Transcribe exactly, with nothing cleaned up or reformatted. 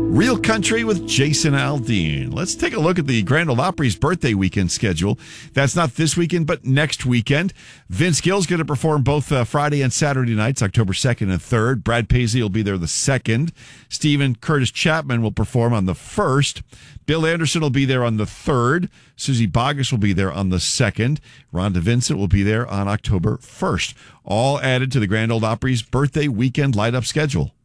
Real Country with Jason Aldean. Let's take a look at the Grand Ole Opry's birthday weekend schedule. That's not this weekend, but next weekend. Vince Gill's going to perform both uh, Friday and Saturday nights, October second and third. Brad Paisley will be there the second. Stephen Curtis Chapman will perform on the first. Bill Anderson will be there on the third. Susie Bogus will be there on the second. Rhonda Vincent will be there on October first. All added to the Grand Ole Opry's birthday weekend light-up schedule.